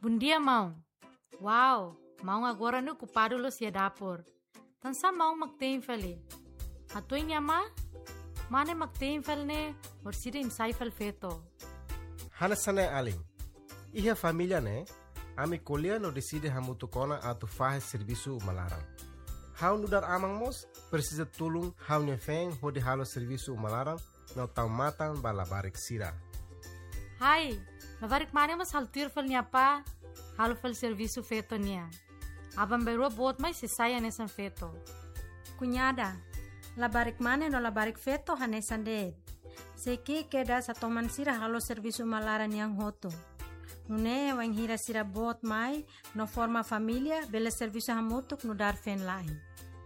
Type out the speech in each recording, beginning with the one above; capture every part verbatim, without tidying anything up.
Bom dia, mão. Uau, mão agora no ocupado lo sia dapur. Tansa mão magteenfeli. Atu inyama? Mane magteenfelne orsida imsaifel feto. Hanasane aling. Iha família né? Ami colher no decide hamutu kona atu faz serviço malarang. Hau nudar amang mos precisa tulung hau nyefeng hodi halo serviço malarang no tau matang balabarik sira. Hai, labarik mane mas haltir fel niya pa, halo fel serviço feto niya. Abang berua bot mai se saya nesan feto. Cunhada, labarik mane no labarik feto hanesan deed. Seki keda sa toman sira halo serviço malaran yang hoto. Nune wang hira sira bot mai no forma família bela serviço hamutuk no dar fen lain.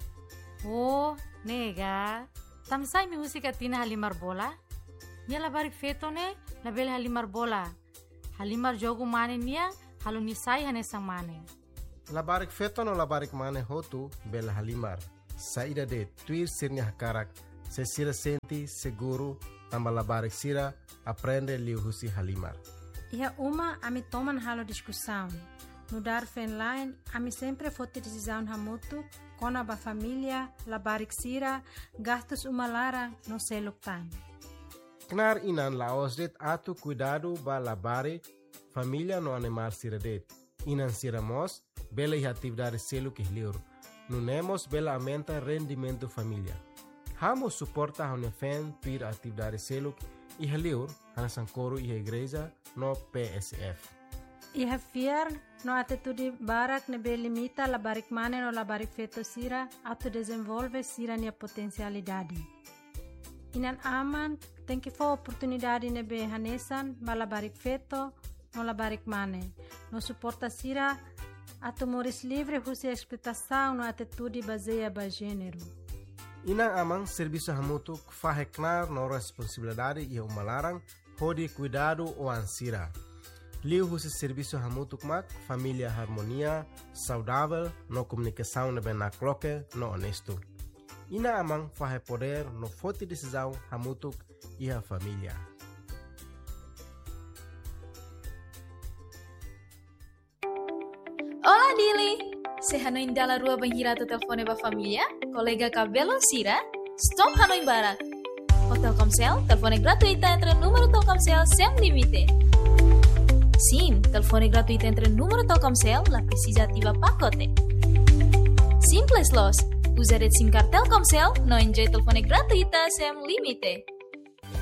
Oh, nega. Tamsay mi husika tina halimar bola? Nia labarik feto ne, label halimar bola. Halimar jogo mane niya, halo nisay hanesang mane. Labarik feto no labarik mane hotu bela halimar. Saída de tuir sirnya hakarak, se sira senti seguro tamba labarik sira aprende liu husi halimar. Iha uma ami toman halo discussão. No dar fen line, ami sempre fote decisão hamutu, kona ba família, labarik sira, gastos umalara no seluktan. Knar inan laos det atu cuidado ba labari família no animal sira det. Inan sira mos, bela iha atividade seluk ihliur. Nunemos bela aumenta rendimento família. Hamo suporta hone fen pir atividade seluk ihliur, hanasan coro iha igreja no P S F. Iha fiar no atitude barak nebe limita labarik mane no labarik feto sira atu desenvolve sira nia potencialidade. Inan aman tem que for oportunidade nebe hanesan ba labarik feto no labarik mane. No suporta sira atu moris livre husi expectação no atitude baseia ba gênero. Inang amang serviço hamutu faheknar no responsabilidade e umalarang hodi cuidado o ansira. Liu husi serviço hamutuk mak, família harmonia, saudável, no comunicação nebe na cloque, no honesto. Ina amang fahe poder no forte decisão hamutuk e a família. Olá, Dili! Se hanoin dala rua banghirato telefone ba família, colega cabelo sira, stop hanoin barak. Hotel Telkomsel, telefone gratuita entre número Telkomsel sem limite. Sim, telefone gratuito entre número Telkomsel, la precisa ativa pacote. Simples los, usa red SIM card Telkomsel, no enjoy telefone gratuita sem limite.